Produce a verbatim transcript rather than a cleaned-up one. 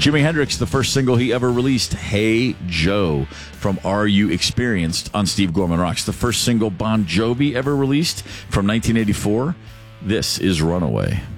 Jimi Hendrix, the first single he ever released, Hey Joe, from Are You Experienced on Steve Gorman Rocks. The first single Bon Jovi ever released from nineteen eighty-four, this is Runaway.